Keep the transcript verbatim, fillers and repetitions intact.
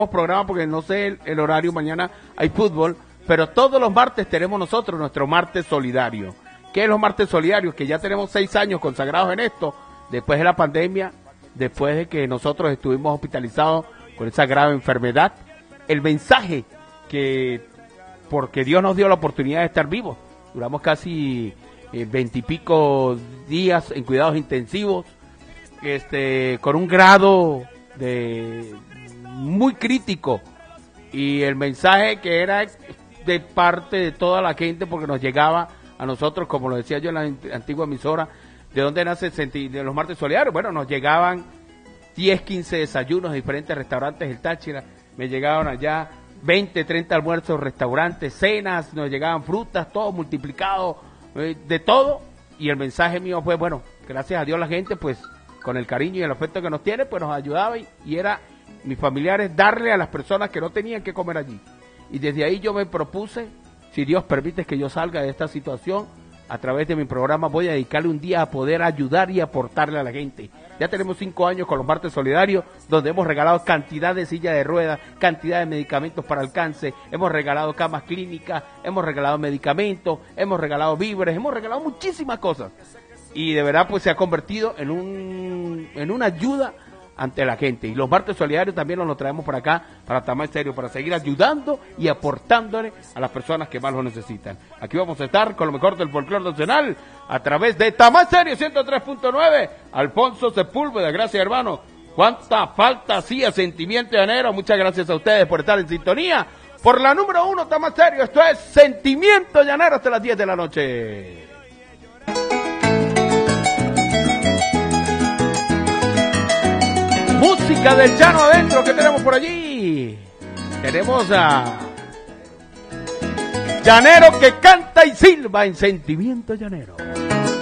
programa porque no sé el, el horario, mañana hay fútbol, pero todos los martes tenemos nosotros nuestro martes solidario. ¿Qué es los martes solidarios? Que ya tenemos seis años consagrados en esto, después de la pandemia, después de que nosotros estuvimos hospitalizados con esa grave enfermedad. El mensaje que, porque Dios nos dio la oportunidad de estar vivos, duramos casi veintipico días en cuidados intensivos, este, con un grado de muy crítico, y el mensaje que era de parte de toda la gente, porque nos llegaba a nosotros, como lo decía yo en la antigua emisora, de dónde nace el senti- de los martes solidarios. Bueno, nos llegaban diez, quince desayunos de diferentes restaurantes del Táchira, me llegaban allá veinte, treinta almuerzos, restaurantes, cenas, nos llegaban frutas, todo multiplicado, eh, de todo, y el mensaje mío fue, bueno, gracias a Dios la gente, pues, con el cariño y el afecto que nos tiene, pues nos ayudaba, y, y era, mis familiares, darle a las personas que no tenían que comer allí. Y desde ahí yo me propuse, si Dios permite que yo salga de esta situación, a través de mi programa voy a dedicarle un día a poder ayudar y aportarle a la gente. Ya tenemos cinco años con los martes solidarios, donde hemos regalado cantidad de sillas de ruedas, cantidad de medicamentos para el cáncer, hemos regalado camas clínicas, hemos regalado medicamentos, hemos regalado víveres, hemos regalado muchísimas cosas. Y de verdad pues se ha convertido en un en una ayuda ante la gente. Y los martes solidarios también nos los traemos por acá, para Tamás Estéreo, para seguir ayudando y aportándole a las personas que más lo necesitan. Aquí vamos a estar con lo mejor del folclore nacional, a través de Tamás Estéreo ciento tres punto nueve. Alfonso Sepúlveda, gracias hermano. Cuánta falta hacía Sentimiento Llanero. Muchas gracias a ustedes por estar en sintonía. Por la número uno, Tamás Estéreo, esto es Sentimiento Llanero hasta las diez de la noche. Música del llano adentro, que tenemos por allí. Tenemos a Llanero que canta y silba en Sentimiento Llanero.